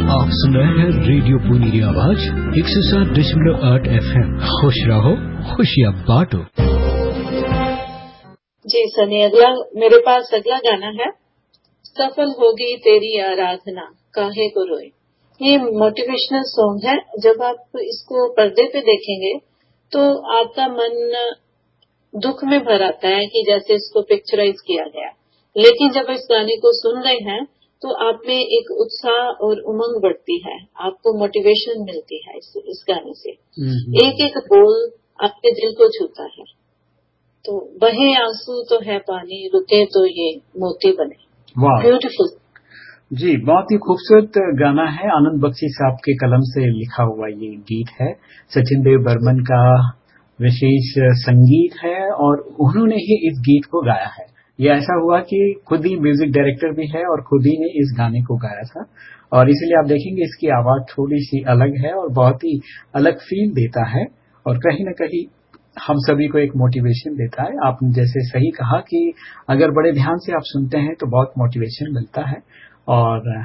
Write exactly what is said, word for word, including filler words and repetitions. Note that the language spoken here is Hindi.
आप सुन रहे हैं रेडियो पुनी आवाज एक सौ सात दशमलव आठ एफ एम। खुश रहो, खुशियाँ बांटो। जी सनी, अगला मेरे पास अगला गाना है, सफल होगी तेरी आराधना काहे को रोए। ये मोटिवेशनल सॉन्ग है। जब आप इसको पर्दे पे देखेंगे तो आपका मन दुख में भर आता है कि जैसे इसको पिक्चराइज किया गया, लेकिन जब इस गाने को सुन रहे हैं तो आप में एक उत्साह और उमंग बढ़ती है, आपको मोटिवेशन मिलती है इस, इस गाने से। एक एक बोल आपके दिल को छूता है। तो बहे आंसू तो है पानी, रुके तो ये मोती बने। ब्यूटीफुल जी, बहुत ही खूबसूरत गाना है। आनंद बख्शी साहब के कलम से लिखा हुआ ये गीत है। सचिन देव बर्मन का विशेष संगीत है और उन्होंने ही इस गीत को गाया है। ये ऐसा हुआ कि खुद ही म्यूजिक डायरेक्टर भी है और खुद ही ने इस गाने को गाया था, और इसलिए आप देखेंगे इसकी आवाज थोड़ी सी अलग है और बहुत ही अलग फील देता है और कहीं ना कहीं हम सभी को एक मोटिवेशन देता है। आपने जैसे सही कहा कि अगर बड़े ध्यान से आप सुनते हैं तो बहुत मोटिवेशन मिलता है। और